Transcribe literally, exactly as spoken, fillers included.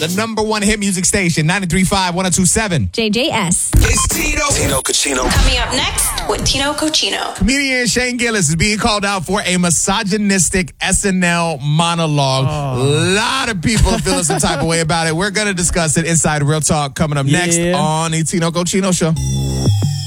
the number one hit music station, ninety-three point five, one oh two point seven. J J S. It's Tino. Tino Cochino. Coming up next with Tino Cochino. Comedian Shane Gillis is being called out for a misogynistic S N L monologue. A lot of people are feeling some type of way about it. We're going to discuss it inside Real Talk coming up next Yeah. on the Tino Cochino Show.